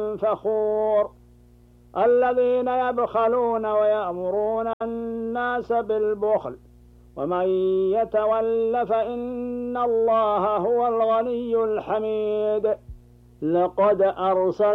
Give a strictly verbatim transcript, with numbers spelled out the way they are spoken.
فخور الذين يبخلون ويأمرون الناس بالبخل ومن يتول فإن الله هو الغني الحميد. لقد أرسل